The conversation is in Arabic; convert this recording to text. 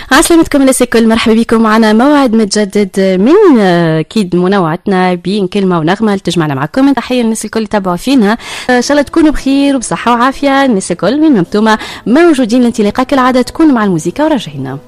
عسلامتكم الناس الكل، مرحبا بكم معنا موعد متجدد من اكيد منوعتنا بين كلمه ونغمه اللي تجمعنا معكم. تحيه للناس الكل اللي تابعوا فينا، ان شاء الله تكونوا بخير وبصحه وعافيه. الناس الكل من انتم موجودين، الانطلاقه كالعاده تكونوا مع الموسيقى وراجعين.